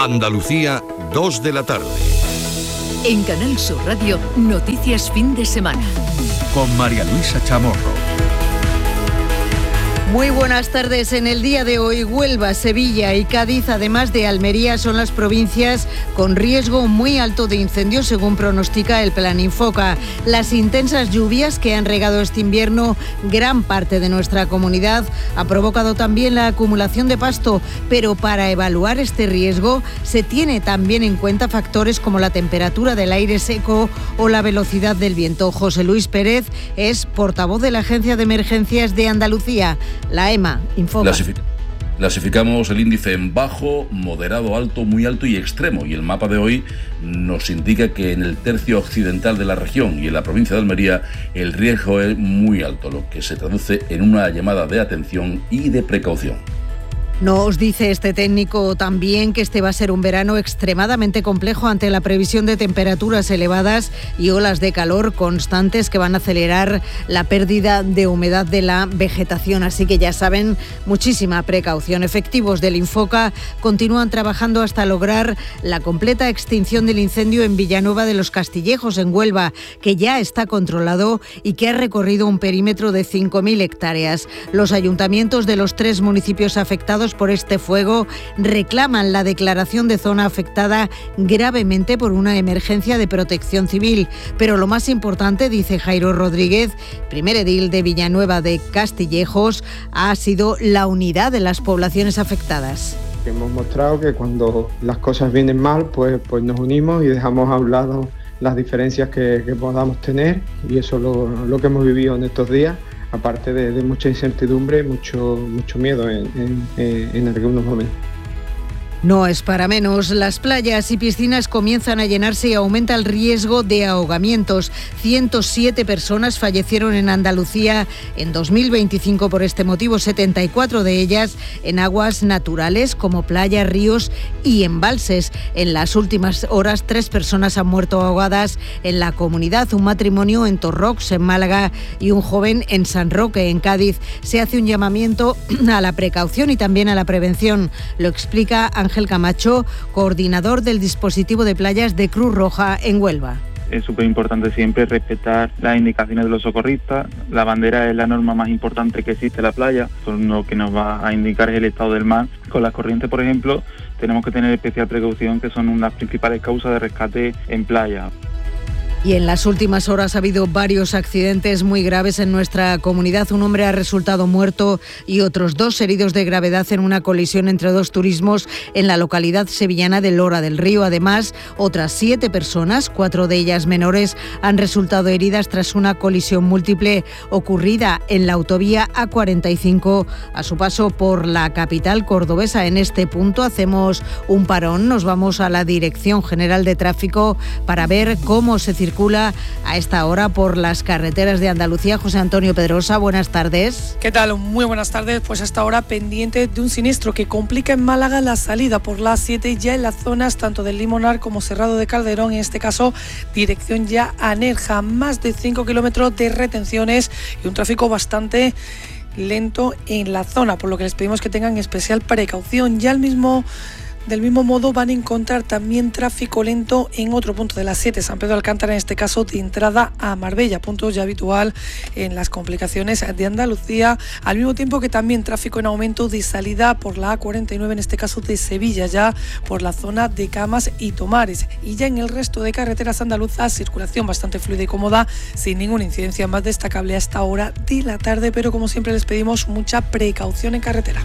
Andalucía, 2 de la tarde. En Canal Sur Radio, Noticias Fin de Semana. Con María Luisa Chamorro. Muy buenas tardes. En el día de hoy, Huelva, Sevilla y Cádiz, además de Almería, son las provincias con riesgo muy alto de incendios, según pronostica el Plan Infoca. Las intensas lluvias que han regado este invierno gran parte de nuestra comunidad ha provocado también la acumulación de pasto, pero para evaluar este riesgo se tiene también en cuenta factores como la temperatura del aire seco o la velocidad del viento. José Luis Pérez es portavoz de la Agencia de Emergencias de Andalucía. La EMA Infoca. Clasificamos el índice en bajo, moderado, alto, muy alto y extremo. Y el mapa de hoy nos indica que en el tercio occidental de la región y en la provincia de Almería el riesgo es muy alto, lo que se traduce en una llamada de atención y de precaución. Nos dice este técnico también que este va a ser un verano extremadamente complejo ante la previsión de temperaturas elevadas y olas de calor constantes que van a acelerar la pérdida de humedad de la vegetación. Así que ya saben, muchísima precaución. Efectivos del Infoca continúan trabajando hasta lograr la completa extinción del incendio en Villanueva de los Castillejos, en Huelva, que ya está controlado y que ha recorrido un perímetro de 5.000 hectáreas. Los ayuntamientos de los 3 municipios afectados por este fuego reclaman la declaración de zona afectada gravemente por una emergencia de protección civil. Pero lo más importante, dice Jairo Rodríguez, primer edil de Villanueva de Castillejos, ha sido la unidad de las poblaciones afectadas. Hemos mostrado que cuando las cosas vienen mal, pues nos unimos y dejamos a un lado las diferencias que podamos tener, y eso es lo que hemos vivido en estos días. Aparte de mucha incertidumbre, mucho miedo en algunos momentos. No es para menos. Las playas y piscinas comienzan a llenarse y aumenta el riesgo de ahogamientos. 107 personas fallecieron en Andalucía en 2025 por este motivo, 74 de ellas en aguas naturales como playas, ríos y embalses. En las últimas horas, 3 personas han muerto ahogadas en la comunidad, un matrimonio en Torrox, en Málaga, y un joven en San Roque, en Cádiz. Se hace un llamamiento a la precaución y también a la prevención. Lo explica Ángel Camacho, coordinador del dispositivo de playas de Cruz Roja en Huelva. Es súper importante siempre respetar las indicaciones de los socorristas. La bandera es la norma más importante que existe en la playa. Lo que nos va a indicar es el estado del mar. Con las corrientes, por ejemplo, tenemos que tener especial precaución, que son las principales causas de rescate en playa. Y en las últimas horas ha habido varios accidentes muy graves en nuestra comunidad. Un hombre ha resultado muerto y otros 2 heridos de gravedad en una colisión entre 2 turismos en la localidad sevillana de Lora del Río. Además, otras 7 personas, 4 de ellas menores, han resultado heridas tras una colisión múltiple ocurrida en la autovía A45 a su paso por la capital cordobesa. En este punto hacemos un parón, nos vamos a la Dirección General de Tráfico para ver cómo se circula a esta hora por las carreteras de Andalucía. José Antonio Pedrosa, buenas tardes. ¿Qué tal? Muy buenas tardes. Pues hasta ahora pendiente de un siniestro que complica en Málaga la salida por la A7 ya en las zonas tanto del Limonar como Cerrado de Calderón, en este caso dirección ya a Nerja. Más de 5 kilómetros de retenciones y un tráfico bastante lento en la zona, por lo que les pedimos que tengan especial precaución. Del mismo modo van a encontrar también tráfico lento en otro punto de la 7, San Pedro de Alcántara, en este caso de entrada a Marbella, punto ya habitual en las complicaciones de Andalucía, al mismo tiempo que también tráfico en aumento de salida por la A49, en este caso de Sevilla, ya por la zona de Camas y Tomares. Y ya en el resto de carreteras andaluzas, circulación bastante fluida y cómoda, sin ninguna incidencia más destacable a esta hora de la tarde, pero como siempre les pedimos mucha precaución en carretera.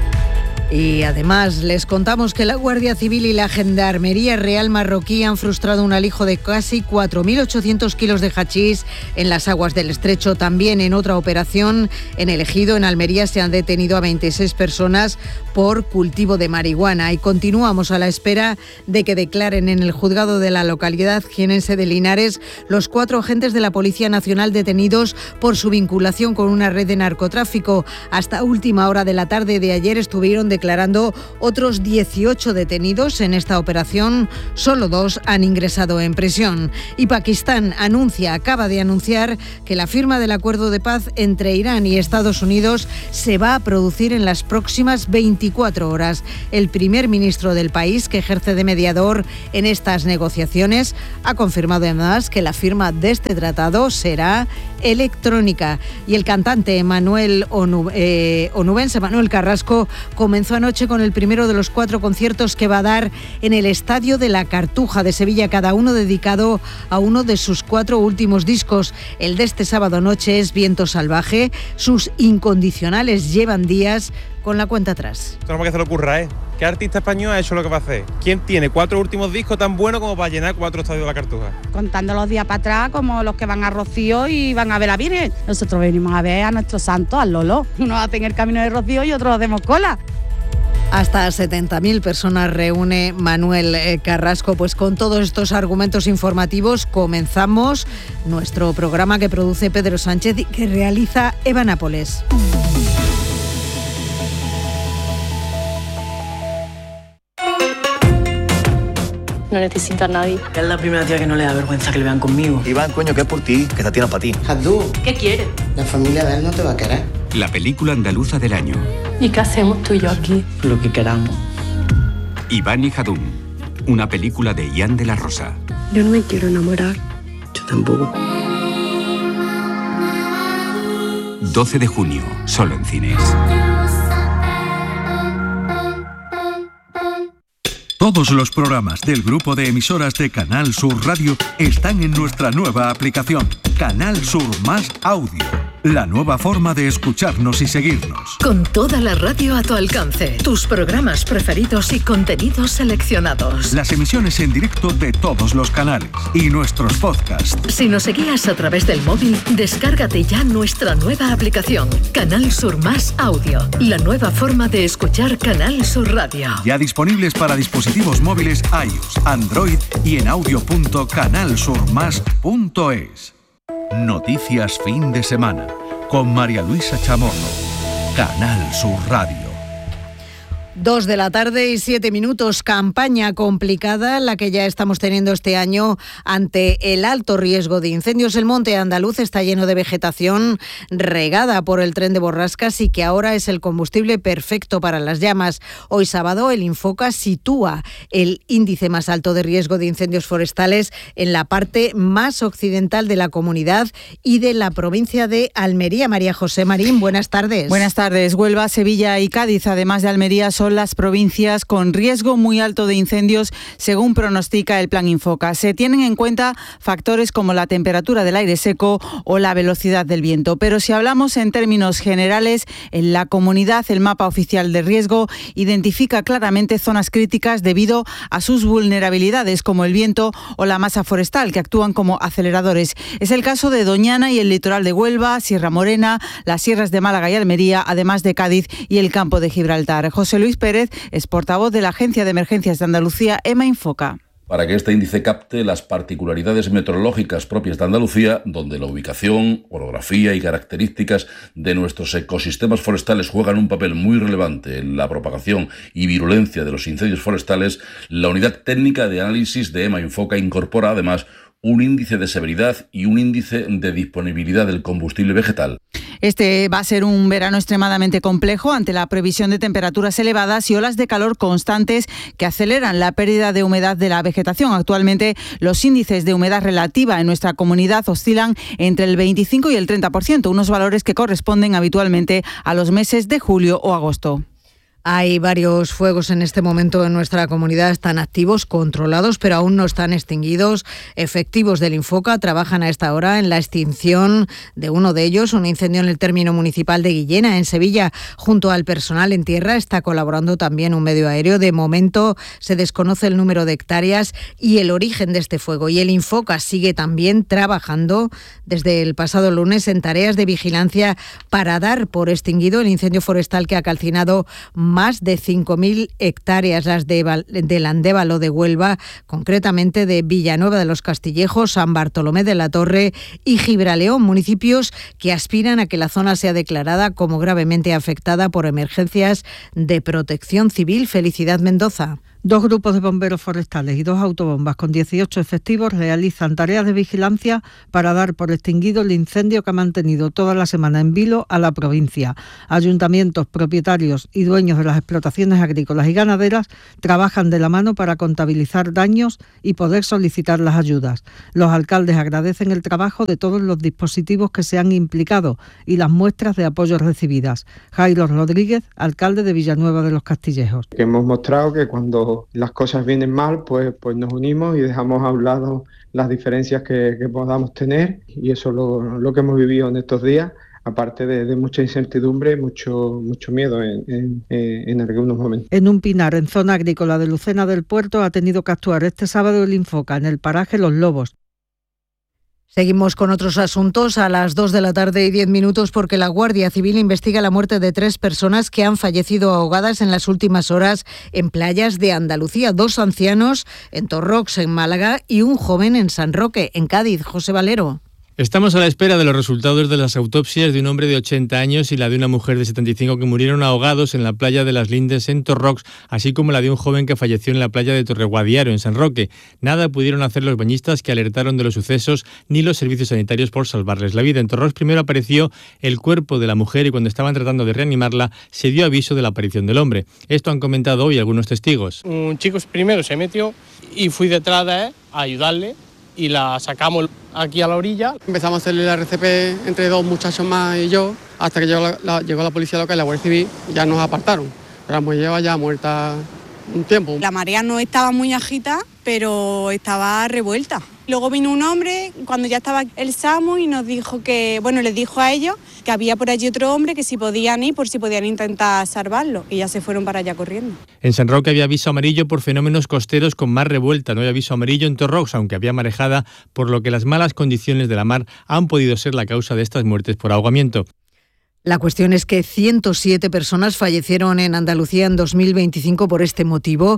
Y además les contamos que la Guardia Civil y la Gendarmería Real marroquí han frustrado un alijo de casi 4.800 kilos de hachís en las aguas del Estrecho. También en otra operación en el Ejido, en Almería, se han detenido a 26 personas por cultivo de marihuana. Y continuamos a la espera de que declaren en el juzgado de la localidad jienense de Linares los 4 agentes de la Policía Nacional detenidos por su vinculación con una red de narcotráfico. Hasta última hora de la tarde de ayer estuvieron declarados declarando otros 18 detenidos en esta operación. Solo 2 han ingresado en prisión. Y Pakistán acaba de anunciar que la firma del acuerdo de paz entre Irán y Estados Unidos se va a producir en las próximas 24 horas. El primer ministro del país, que ejerce de mediador en estas negociaciones, ha confirmado además que la firma de este tratado será electrónica. Y el cantante onubense Manuel Carrasco comenzó anoche con el primero de los 4 conciertos que va a dar en el Estadio de la Cartuja de Sevilla, cada uno dedicado a uno de sus 4 últimos discos. El de este sábado noche es Viento Salvaje. Sus Incondicionales llevan días con la cuenta atrás. Tenemos que se le ocurra, ¿Qué artista español ha hecho lo que va a hacer? ¿Quién tiene 4 últimos discos tan buenos como para llenar 4 estadios de la Cartuja? Contando los días para atrás, como los que van a Rocío y van a ver a Virgen. Nosotros venimos a ver a nuestro santo, al Lolo. Unos hacen el camino de Rocío y otros hacemos cola. Hasta 70.000 personas reúne Manuel Carrasco. Pues con todos estos argumentos informativos comenzamos nuestro programa que produce Pedro Sánchez y que realiza Eva Nápoles. No necesito a nadie. Es la primera tía que no le da vergüenza que le vean conmigo. Iván, coño, que es por ti, que esta tía no es para ti. Jadú, ¿Qué quieres? la familia de él no te va a querer. La película andaluza del año. ¿Y qué hacemos tú y yo aquí? Lo que queramos. Iván y Jadún, una película de Ian de la Rosa. Yo no me quiero enamorar. Yo tampoco. 12 de junio, solo en cines. Todos los programas del grupo de emisoras de Canal Sur Radio están en nuestra nueva aplicación, Canal Sur Más Audio. La nueva forma de escucharnos y seguirnos. Con toda la radio a tu alcance, tus programas preferidos y contenidos seleccionados. Las emisiones en directo de todos los canales y nuestros podcasts. Si nos seguías a través del móvil, descárgate ya nuestra nueva aplicación, Canal Sur Más Audio. La nueva forma de escuchar Canal Sur Radio. Ya disponibles para dispositivos móviles iOS, Android y en audio.canalsurmas.es. Noticias fin de semana con María Luisa Chamorro. Canal Sur Radio. 2 de la tarde y 7 minutos. Campaña complicada la que ya estamos teniendo este año ante el alto riesgo de incendios. El monte andaluz está lleno de vegetación regada por el tren de borrascas y que ahora es el combustible perfecto para las llamas. Hoy sábado el Infoca sitúa el índice más alto de riesgo de incendios forestales en la parte más occidental de la comunidad y de la provincia de Almería. María José Marín, buenas tardes. Buenas tardes. Huelva, Sevilla y Cádiz, además de Almería, son las provincias con riesgo muy alto de incendios, según pronostica el Plan Infoca. Se tienen en cuenta factores como la temperatura del aire seco o la velocidad del viento. Pero si hablamos en términos generales, en la comunidad el mapa oficial de riesgo identifica claramente zonas críticas debido a sus vulnerabilidades, como el viento o la masa forestal, que actúan como aceleradores. Es el caso de Doñana y el litoral de Huelva, Sierra Morena, las sierras de Málaga y Almería, además de Cádiz y el campo de Gibraltar. José Luis Pérez es portavoz de la Agencia de Emergencias de Andalucía, EMA Infoca. Para que este índice capte las particularidades meteorológicas propias de Andalucía, donde la ubicación, orografía y características de nuestros ecosistemas forestales juegan un papel muy relevante en la propagación y virulencia de los incendios forestales, la unidad técnica de análisis de EMA Infoca incorpora además un índice de severidad y un índice de disponibilidad del combustible vegetal. Este va a ser un verano extremadamente complejo ante la previsión de temperaturas elevadas y olas de calor constantes que aceleran la pérdida de humedad de la vegetación. Actualmente, los índices de humedad relativa en nuestra comunidad oscilan entre el 25 y el 30%, unos valores que corresponden habitualmente a los meses de julio o agosto. Hay varios fuegos en este momento en nuestra comunidad, están activos, controlados, pero aún no están extinguidos. Efectivos del Infoca trabajan a esta hora en la extinción de uno de ellos, un incendio en el término municipal de Guillena, en Sevilla. Junto al personal en tierra está colaborando también un medio aéreo. De momento se desconoce el número de hectáreas y el origen de este fuego. Y el Infoca sigue también trabajando desde el pasado lunes en tareas de vigilancia para dar por extinguido el incendio forestal que ha calcinado más de 5.000 hectáreas, las del Andévalo de Huelva, concretamente de Villanueva de los Castillejos, San Bartolomé de la Torre y Gibraleón, municipios que aspiran a que la zona sea declarada como gravemente afectada por emergencias de protección civil. Felicidad Mendoza. 2 grupos de bomberos forestales y 2 autobombas con 18 efectivos realizan tareas de vigilancia para dar por extinguido el incendio que ha mantenido toda la semana en vilo a la provincia. Ayuntamientos, propietarios y dueños de las explotaciones agrícolas y ganaderas trabajan de la mano para contabilizar daños y poder solicitar las ayudas. Los alcaldes agradecen el trabajo de todos los dispositivos que se han implicado y las muestras de apoyo recibidas. Jairo Rodríguez, alcalde de Villanueva de los Castillejos. Hemos mostrado que cuando las cosas vienen mal, pues nos unimos y dejamos a un lado las diferencias que podamos tener, y eso es lo que hemos vivido en estos días, aparte de mucha incertidumbre, mucho miedo en algunos momentos. En un pinar en zona agrícola de Lucena del Puerto ha tenido que actuar este sábado el Infoca en el paraje Los Lobos. Seguimos con otros asuntos a las 2 de la tarde y 10 minutos porque la Guardia Civil investiga la muerte de 3 personas que han fallecido ahogadas en las últimas horas en playas de Andalucía. 2 ancianos en Torrox, en Málaga, y un joven en San Roque, en Cádiz. José Valero. Estamos a la espera de los resultados de las autopsias de un hombre de 80 años y la de una mujer de 75 que murieron ahogados en la playa de Las Lindes en Torrox, así como la de un joven que falleció en la playa de Torreguadiaro en San Roque. Nada pudieron hacer los bañistas que alertaron de los sucesos ni los servicios sanitarios por salvarles la vida. En Torrox primero apareció el cuerpo de la mujer y cuando estaban tratando de reanimarla se dio aviso de la aparición del hombre. Esto han comentado hoy algunos testigos. Un chico primero se metió y fui detrás de él a ayudarle y la sacamos aquí a la orilla. Empezamos a hacerle la RCP entre 2 muchachos más y yo, hasta que llegó la policía local y la Guardia Civil y ya nos apartaron. Pero la lleva ya muerta un tiempo. La marea no estaba muy agita, pero estaba revuelta. Luego vino un hombre, cuando ya estaba el SAMU, y nos dijo que, les dijo a ellos que había por allí otro hombre que si podían ir, por si podían intentar salvarlo, y ya se fueron para allá corriendo. En San Roque había aviso amarillo por fenómenos costeros con mar revuelta. No hay aviso amarillo en Torrox, aunque había marejada, por lo que las malas condiciones de la mar han podido ser la causa de estas muertes por ahogamiento. La cuestión es que 107 personas fallecieron en Andalucía en 2025 por este motivo,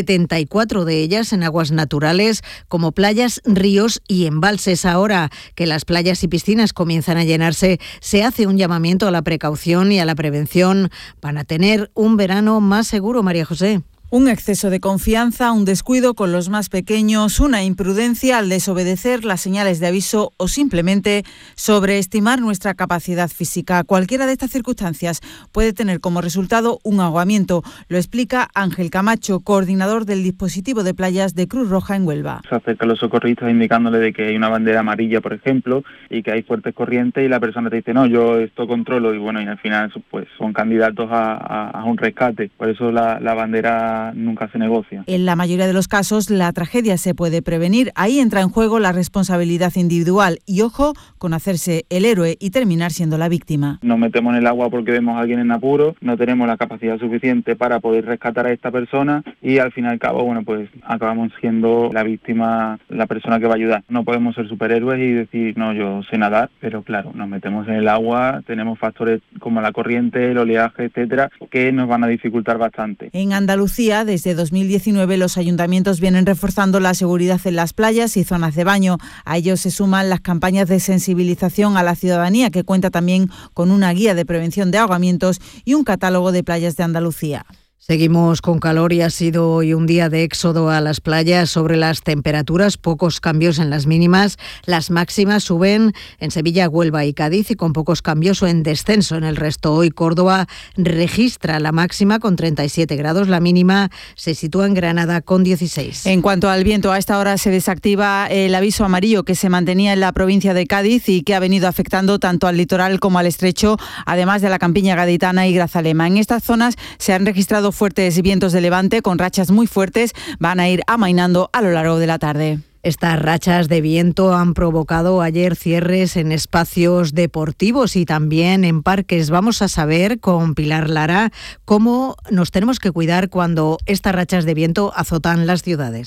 74 de ellas en aguas naturales como playas, ríos y embalses. Ahora que las playas y piscinas comienzan a llenarse, se hace un llamamiento a la precaución y a la prevención para tener un verano más seguro. María José. Un exceso de confianza, un descuido con los más pequeños, una imprudencia al desobedecer las señales de aviso o simplemente sobreestimar nuestra capacidad física. Cualquiera de estas circunstancias puede tener como resultado un ahogamiento. Lo explica Ángel Camacho, coordinador del dispositivo de playas de Cruz Roja en Huelva. Se acercan los socorristas indicándole de que hay una bandera amarilla, por ejemplo, y que hay fuertes corrientes y la persona te dice, no, yo esto controlo, y al final pues son candidatos a un rescate. Por eso la bandera nunca se negocia. En la mayoría de los casos la tragedia se puede prevenir. Ahí entra en juego la responsabilidad individual y ojo con hacerse el héroe y terminar siendo la víctima. Nos metemos en el agua porque vemos a alguien en apuro, no tenemos la capacidad suficiente para poder rescatar a esta persona y al fin y al cabo, pues acabamos siendo la víctima, la persona que va a ayudar. No podemos ser superhéroes y decir, no, yo sé nadar, pero claro, nos metemos en el agua, tenemos factores como la corriente, el oleaje, etcétera, que nos van a dificultar bastante. En Andalucía, desde 2019, los ayuntamientos vienen reforzando la seguridad en las playas y zonas de baño. A ello se suman las campañas de sensibilización a la ciudadanía, que cuenta también con una guía de prevención de ahogamientos y un catálogo de playas de Andalucía. Seguimos con calor y ha sido hoy un día de éxodo a las playas. Sobre las temperaturas, pocos cambios en las mínimas. Las máximas suben en Sevilla, Huelva y Cádiz y con pocos cambios o en descenso en el resto. Hoy Córdoba registra la máxima con 37 grados, la mínima se sitúa en Granada con 16. En cuanto al viento, a esta hora se desactiva el aviso amarillo que se mantenía en la provincia de Cádiz y que ha venido afectando tanto al litoral como al estrecho, además de la campiña gaditana y Grazalema. En estas zonas se han registrado fuertes vientos de levante con rachas muy fuertes, van a ir amainando a lo largo de la tarde. Estas rachas de viento han provocado ayer cierres en espacios deportivos y también en parques. Vamos a saber con Pilar Lara cómo nos tenemos que cuidar cuando estas rachas de viento azotan las ciudades.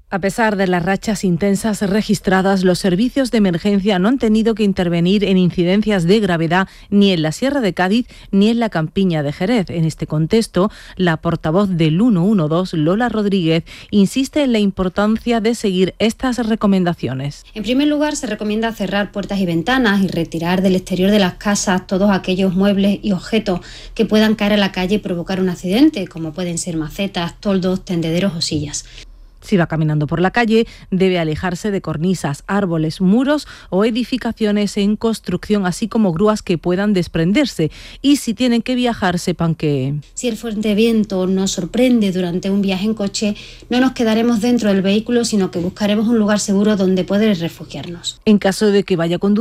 A pesar de las rachas intensas registradas, los servicios de emergencia no han tenido que intervenir en incidencias de gravedad ni en la Sierra de Cádiz ni en la Campiña de Jerez. En este contexto, la portavoz del 112, Lola Rodríguez, insiste en la importancia de seguir estas recomendaciones. En primer lugar, se recomienda cerrar puertas y ventanas y retirar del exterior de las casas todos aquellos muebles y objetos que puedan caer a la calle y provocar un accidente, como pueden ser macetas, toldos, tendederos o sillas. Si va caminando por la calle, debe alejarse de cornisas, árboles, muros o edificaciones en construcción, así como grúas que puedan desprenderse. Y si tienen que viajar, sepan que... Si el fuerte viento nos sorprende durante un viaje en coche, no nos quedaremos dentro del vehículo, sino que buscaremos un lugar seguro donde poder refugiarnos. En caso de que vaya conduciendo,